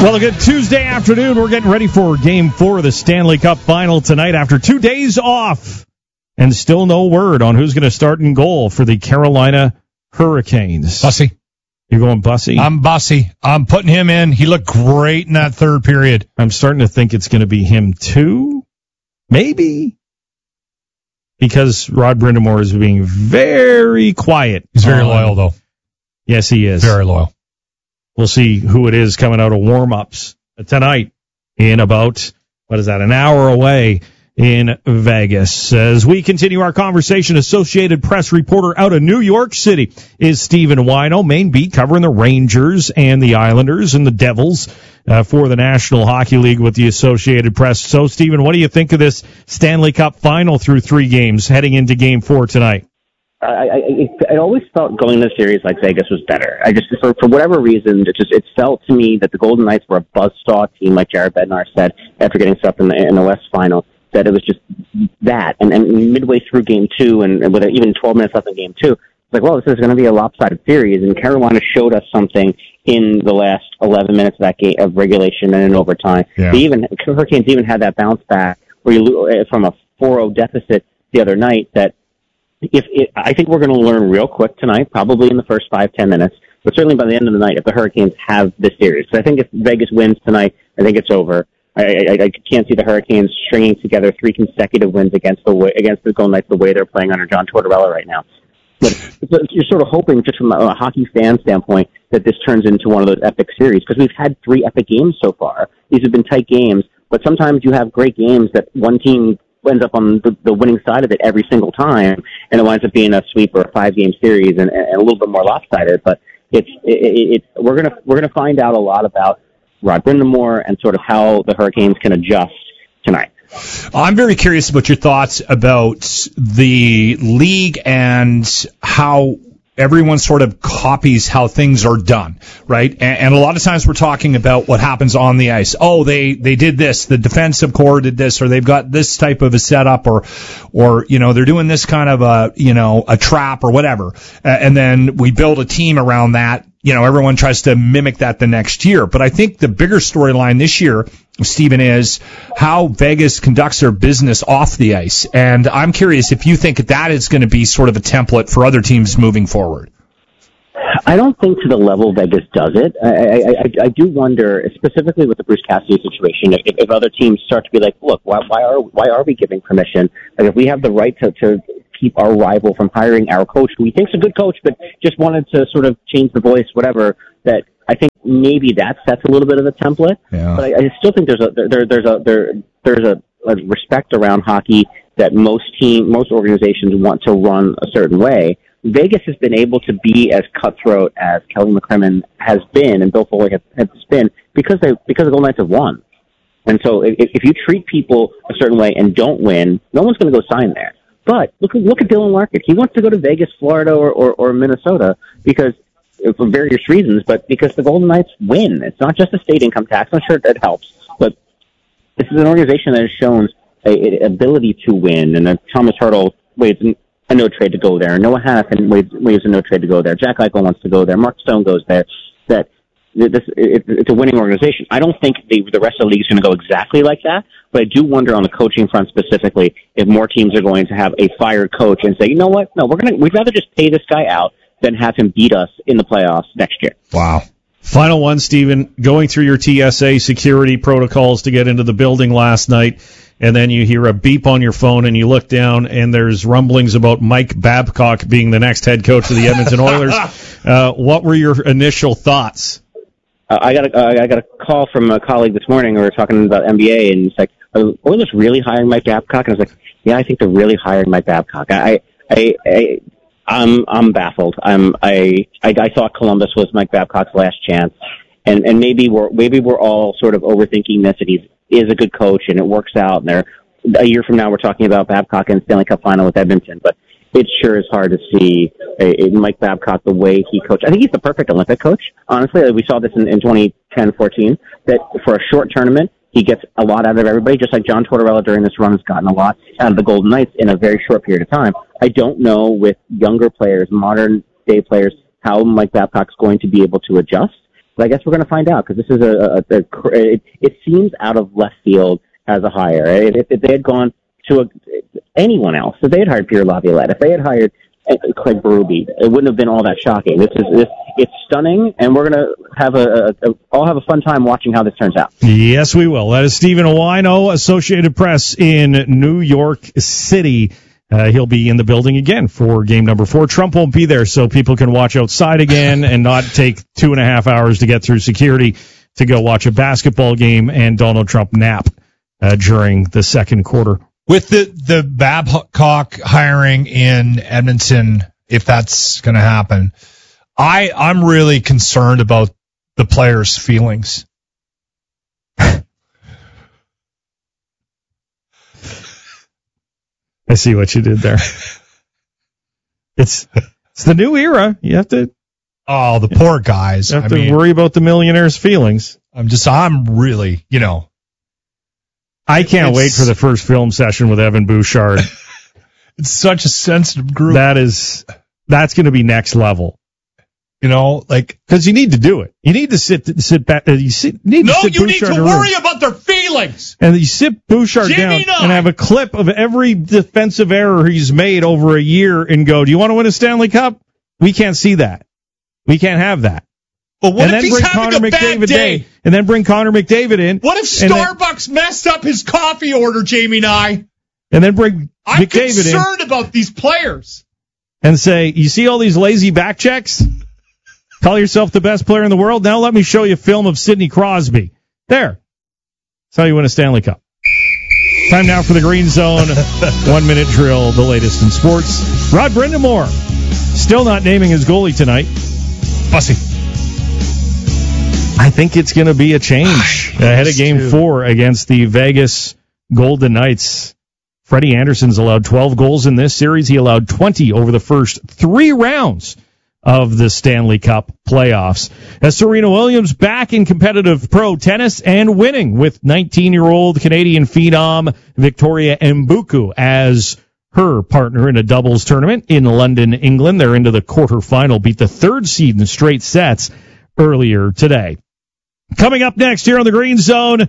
Well, a good Tuesday afternoon. We're getting ready for Game 4 of the Stanley Cup Final tonight after 2 days off. And still no word on who's going to start in goal for the Carolina Hurricanes. Bussy. You're going Bussy? I'm Bussy. I'm putting him in. He looked great in that third period. I'm starting to think it's going to be him too. Maybe. Because Rod Brind'Amour is being very quiet. He's very loyal, though. Yes, he is. Very loyal. We'll see who it is coming out of warm-ups tonight in about, an hour away in Vegas. As we continue our conversation, Associated Press reporter out of New York City is Stephen Wino, main beat covering the Rangers and the Islanders and the Devils for the National Hockey League with the Associated Press. So, Stephen, what do you think of this Stanley Cup Final through 3 games heading into Game 4 tonight? I always felt going to the series like Vegas was better. I just, for whatever reason, it felt to me that the Golden Knights were a buzzsaw team, like Jared Bednar said after getting stuff in the West Final. That it was just that, and midway through Game 2, and with even 12 minutes left in Game 2, it's like, well, this is going to be a lopsided series. And Carolina showed us something in the last 11 minutes of that game of regulation and in overtime. Yeah. Hurricanes even had that bounce back where you from a 4-0 deficit the other night that. I think we're going to learn real quick tonight, probably in the first 5-10 minutes, but certainly by the end of the night, if the Hurricanes have this series. So I think if Vegas wins tonight, I think it's over. I can't see the Hurricanes stringing together 3 consecutive wins against the Golden Knights the way they're playing under John Tortorella right now. But you're sort of hoping, just from a hockey fan standpoint, that this turns into one of those epic series, because we've had 3 epic games so far. These have been tight games, but sometimes you have great games that one team ends up on the winning side of it every single time, and it winds up being a sweep or a 5-game series and a little bit more lopsided. But we're gonna find out a lot about Rod Brind'Amour and sort of how the Hurricanes can adjust tonight. I'm very curious about your thoughts about the league and how everyone sort of copies how things are done, right? And a lot of times we're talking about what happens on the ice. Oh, they did this, the defensive core did this, or they've got this type of a setup, or they're doing this kind of a trap or whatever. And then we build a team around that. Everyone tries to mimic that the next year. But I think the bigger storyline this year, Stephen, is how Vegas conducts their business off the ice. And I'm curious if you think that is going to be sort of a template for other teams moving forward. I don't think to the level Vegas does it. I do wonder, specifically with the Bruce Cassidy situation, if other teams start to be like, look, why are we giving permission? Like, if we have the right to keep our rival from hiring our coach, who we think's a good coach, but just wanted to sort of change the voice, whatever, that I think maybe that sets a little bit of a template. Yeah. But I still think there's a respect around hockey that most organizations want to run a certain way. Vegas has been able to be as cutthroat as Kelly McCrimmon has been and Bill Foley has been because the Golden Knights have won. And so if you treat people a certain way and don't win, no one's going to go sign there. But look at Dylan Larkin. He wants to go to Vegas, Florida, or Minnesota because for various reasons, but because the Golden Knights win. It's not just a state income tax. I'm sure that helps, but this is an organization that has shown an ability to win. And Thomas Hertl waives a no trade to go there. Noah Hanifin waives a no trade to go there. Jack Eichel wants to go there. Mark Stone goes there. It's a winning organization. I don't think the rest of the league is going to go exactly like that, but I do wonder on the coaching front specifically if more teams are going to have a fired coach and say, you know what? No, we'd rather just pay this guy out than have him beat us in the playoffs next year. Wow. Final one, Stephen, going through your TSA security protocols to get into the building last night, and then you hear a beep on your phone and you look down and there's rumblings about Mike Babcock being the next head coach of the Edmonton Oilers. What were your initial thoughts? I got a call from a colleague this morning. We were talking about NBA, and it's like, are the Oilers really hiring Mike Babcock? And I was like, yeah, I think they're really hiring Mike Babcock. I'm baffled. I thought Columbus was Mike Babcock's last chance, and maybe we're all sort of overthinking this. And he is a good coach, and it works out. And a year from now, we're talking about Babcock and Stanley Cup final with Edmonton, but it sure is hard to see Mike Babcock the way he coached. I think he's the perfect Olympic coach. Honestly, we saw this in 2010-14, that for a short tournament, he gets a lot out of everybody, just like John Tortorella during this run has gotten a lot out of the Golden Knights in a very short period of time. I don't know with younger players, modern-day players, how Mike Babcock's going to be able to adjust. But I guess we're going to find out, because this is it seems out of left field as a hire. If they had gone to anyone else, if they had hired Pierre Laviolette, if they had hired Craig Berube, it wouldn't have been all that shocking. It's stunning, and we're going to have all have a fun time watching how this turns out. Yes, we will. That is Stephen Owino, Associated Press in New York City. He'll be in the building again for game number 4. Trump won't be there, so people can watch outside again and not take 2.5 hours to get through security to go watch a basketball game and Donald Trump nap during the second quarter. With the Babcock hiring in Edmonton, if that's going to happen, I'm really concerned about the players' feelings. I see what you did there. It's the new era. You have to. Oh, the poor guys. You have to worry about the millionaires' feelings. I'm really, I can't wait for the first film session with Evan Bouchard. It's such a sensitive group. That's going to be next level. Because you need to do it. You need to sit back. You need to worry about their feelings. And you sit Bouchard down and have a clip of every defensive error he's made over a year and go, do you want to win a Stanley Cup? We can't see that. We can't have that. But what if he's having a bad day? And then bring Connor McDavid in. What if Starbucks messed up his coffee order, Jamie and I? And then bring I'm McDavid in. I'm concerned about these players. And say, you see all these lazy back checks? Call yourself the best player in the world? Now let me show you film of Sidney Crosby. There. That's how you win a Stanley Cup. Time now for the Green Zone 1-minute drill, the latest in sports. Rod Brindamore still not naming his goalie tonight. Bussy. I think it's going to be a change ahead of Game 4 against the Vegas Golden Knights. Freddie Anderson's allowed 12 goals in this series. He allowed 20 over the first 3 rounds of the Stanley Cup playoffs. As Serena Williams back in competitive pro tennis and winning with 19-year-old Canadian phenom Victoria Mbuku as her partner in a doubles tournament in London, England. They're into the quarterfinal, beat the 3rd seed in straight sets earlier today. Coming up next here on the Green Zone,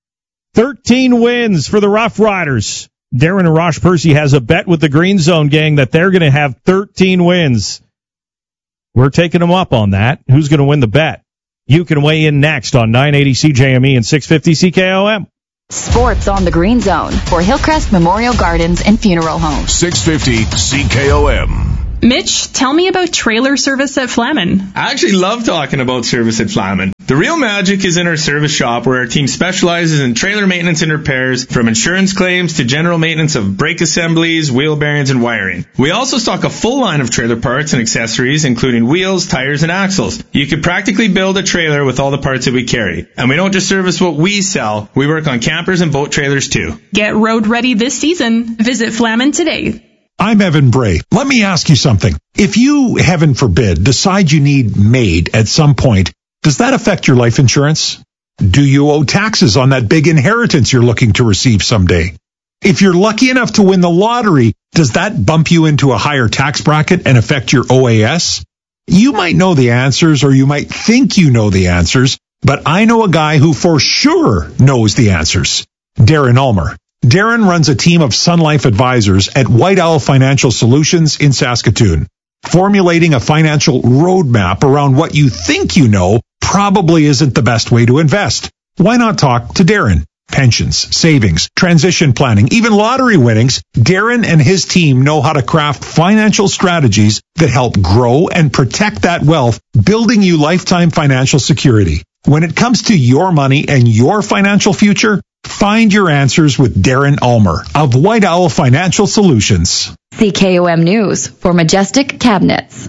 13 wins for the Rough Riders. Darren and Rosh Percy has a bet with the Green Zone gang that they're going to have 13 wins. We're taking them up on that. Who's going to win the bet? You can weigh in next on 980 CJME and 650 CKOM. Sports on the Green Zone for Hillcrest Memorial Gardens and Funeral Home. 650 CKOM. Mitch, tell me about trailer service at Flamin. I actually love talking about service at Flamin. The real magic is in our service shop, where our team specializes in trailer maintenance and repairs, from insurance claims to general maintenance of brake assemblies, wheel bearings, and wiring. We also stock a full line of trailer parts and accessories, including wheels, tires, and axles. You could practically build a trailer with all the parts that we carry. And we don't just service what we sell, we work on campers and boat trailers too. Get road ready this season. Visit Flamin today. I'm Evan Bray. Let me ask you something. If you, heaven forbid, decide you need MAID at some point, does that affect your life insurance? Do you owe taxes on that big inheritance you're looking to receive someday? If you're lucky enough to win the lottery, does that bump you into a higher tax bracket and affect your OAS? You might know the answers, or you might think you know the answers, but I know a guy who for sure knows the answers. Darren Ulmer. Darren runs a team of Sun Life advisors at White Owl Financial Solutions in Saskatoon. Formulating a financial roadmap around what you think you know probably isn't the best way to invest. Why not talk to Darren? Pensions, savings, transition planning, even lottery winnings. Darren and his team know how to craft financial strategies that help grow and protect that wealth, building you lifetime financial security. When it comes to your money and your financial future, find your answers with Darren Ulmer of White Owl Financial Solutions. CKOM News for Majestic Cabinets.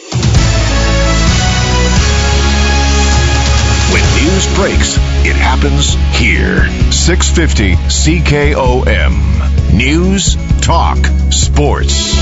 When news breaks, it happens here. 650 CKOM. News, talk, sports.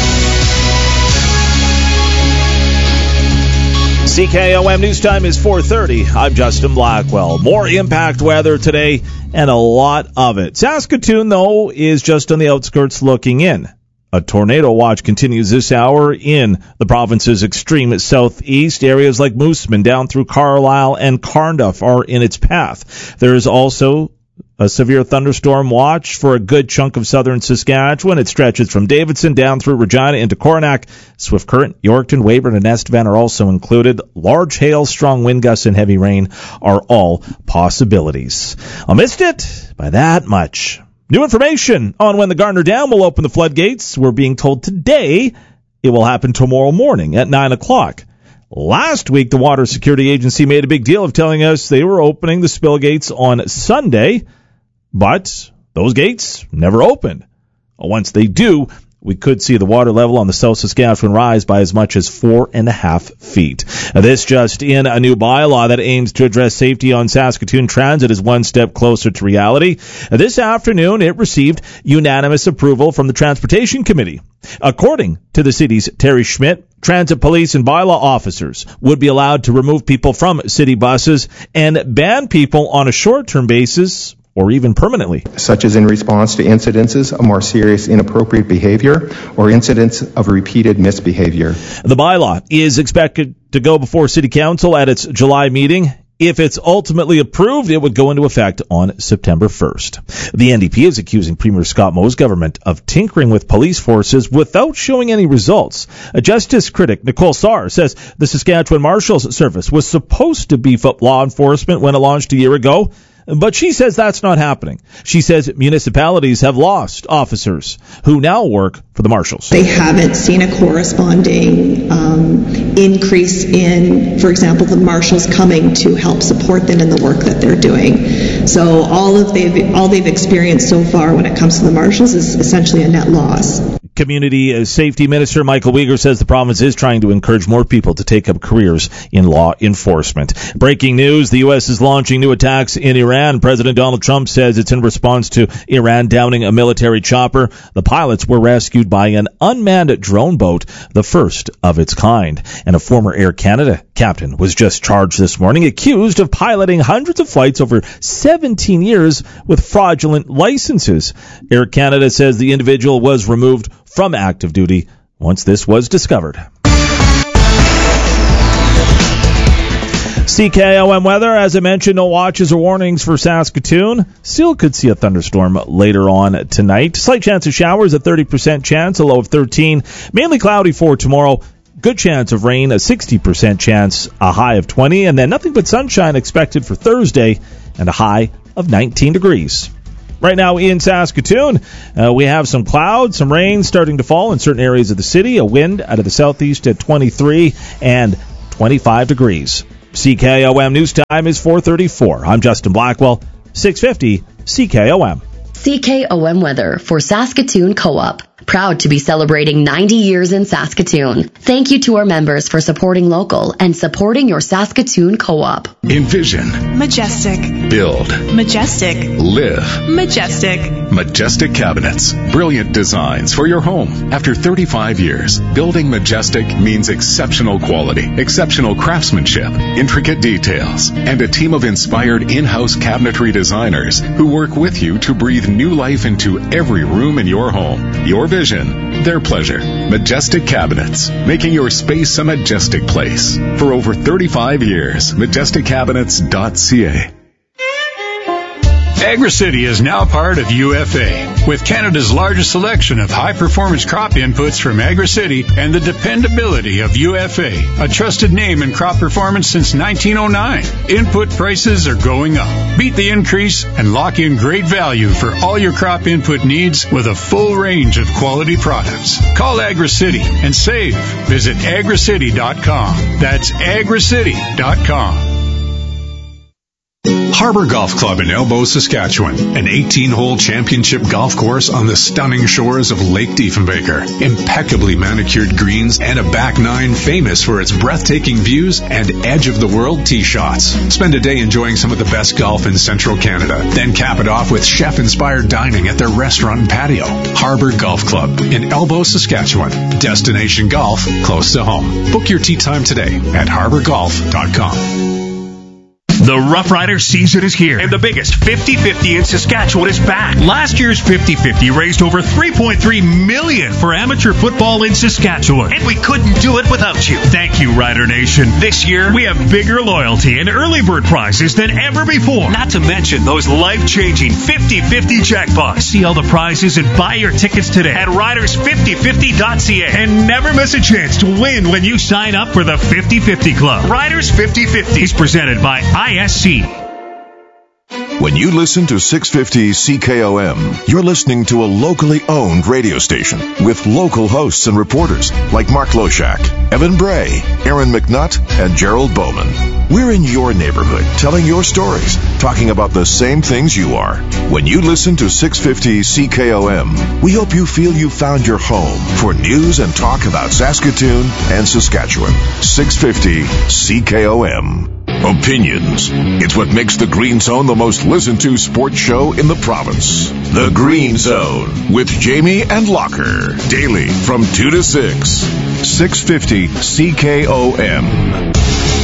CKOM News Time is 4:30. I'm Justin Blackwell. More impact weather today, and a lot of it. Saskatoon, though, is just on the outskirts looking in. A tornado watch continues this hour in the province's extreme southeast. Areas like Moosomin down through Carlisle and Cardiff are in its path. There is also a severe thunderstorm watch for a good chunk of southern Saskatchewan. It stretches from Davidson down through Regina into Coronach. Swift Current, Yorkton, Weyburn, and Estevan are also included. Large hail, strong wind gusts, and heavy rain are all possibilities. I missed it by that much. New information on when the Gardner Dam will open the floodgates. We're being told today it will happen tomorrow morning at 9 o'clock. Last week, the Water Security Agency made a big deal of telling us they were opening the spill gates on Sunday, but those gates never opened. Once they do, we could see the water level on the South Saskatchewan rise by as much as 4.5 feet. This just in, a new bylaw that aims to address safety on Saskatoon transit is one step closer to reality. This afternoon, it received unanimous approval from the Transportation Committee. According to the city's Terry Schmidt, transit police and bylaw officers would be allowed to remove people from city buses and ban people on a short-term basis or even permanently. Such as in response to incidences of more serious inappropriate behavior or incidents of repeated misbehavior. The bylaw is expected to go before City Council at its July meeting. If it's ultimately approved, it would go into effect on September 1st. The NDP is accusing Premier Scott Moe's government of tinkering with police forces without showing any results. A justice critic, Nicole Sarr, says the Saskatchewan Marshals Service was supposed to beef up law enforcement when it launched a year ago, but she says that's not happening. She says municipalities have lost officers who now work for the Marshals. They haven't seen a corresponding increase in, for example, the Marshals coming to help support them in the work that they're doing. So all they've experienced so far when it comes to the Marshals is essentially a net loss. Community Safety Minister Michael Uyghur says the province is trying to encourage more people to take up careers in law enforcement. Breaking news, the U.S. is launching new attacks in Iran. President Donald Trump says it's in response to Iran downing a military chopper. The pilots were rescued by an unmanned drone boat, the first of its kind. And a former Air Canada captain was just charged this morning, accused of piloting hundreds of flights over 17 years with fraudulent licenses. Air Canada says the individual was removed from active duty once this was discovered. CKOM weather, as I mentioned, no watches or warnings for Saskatoon. Still could see a thunderstorm later on tonight. Slight chance of showers, a 30% chance, a low of 13. Mainly cloudy for tomorrow. Good chance of rain, a 60% chance, a high of 20. And then nothing but sunshine expected for Thursday and a high of 19 degrees. Right now in Saskatoon, we have some clouds, some rain starting to fall in certain areas of the city, a wind out of the southeast at 23 and 25 degrees. CKOM News Time is 4:34. I'm Justin Blackwell, 650 CKOM. CKOM weather for Saskatoon Co-op. Proud to be celebrating 90 years in Saskatoon. Thank you to our members for supporting local and supporting your Saskatoon Co-op. Envision. Majestic. Build. Majestic. Live. Majestic. Majestic Cabinets. Brilliant designs for your home. After 35 years, building Majestic means exceptional quality, exceptional craftsmanship, intricate details, and a team of inspired in-house cabinetry designers who work with you to breathe new life into every room in your home. Your vision, their pleasure. Majestic Cabinets, making your space a majestic place. For over 35 years, MajesticCabinets.ca. AgriCity is now part of UFA, with Canada's largest selection of high-performance crop inputs from AgriCity and the dependability of UFA, a trusted name in crop performance since 1909. Input prices are going up. Beat the increase and lock in great value for all your crop input needs with a full range of quality products. Call AgriCity and save. Visit agricity.com. That's agricity.com. Harbor Golf Club in Elbow, Saskatchewan, an 18-hole championship golf course on the stunning shores of Lake Diefenbaker. Impeccably manicured greens and a back nine famous for its breathtaking views and edge-of-the-world tee shots. Spend a day enjoying some of the best golf in Central Canada. Then cap it off with chef-inspired dining at their restaurant and patio. Harbor Golf Club in Elbow, Saskatchewan. Destination golf close to home. Book your tee time today at harborgolf.com. The Rough Rider season is here, and the biggest 50-50 in Saskatchewan is back. Last year's 50-50 raised over $3.3 million for amateur football in Saskatchewan, and we couldn't do it without you. Thank you, Rider Nation. This year, we have bigger loyalty and early bird prizes than ever before. Not to mention those life-changing 50-50 jackpots. See all the prizes and buy your tickets today at riders5050.ca, and never miss a chance to win when you sign up for the 50-50 Club. Riders 50-50 is presented by ISC. When you listen to 650 CKOM, you're listening to a locally owned radio station with local hosts and reporters like Mark Loshak, Evan Bray, Aaron McNutt, and Gerald Bowman. We're in your neighborhood, telling your stories, talking about the same things you are. When you listen to 650 CKOM, we hope you feel you found your home for news and talk about Saskatoon and Saskatchewan. 650 CKOM. Opinions. It's what makes the Green Zone the most listened to sports show in the province. The Green Zone with Jamie and Locker. Daily from 2 to 6. 650 CKOM.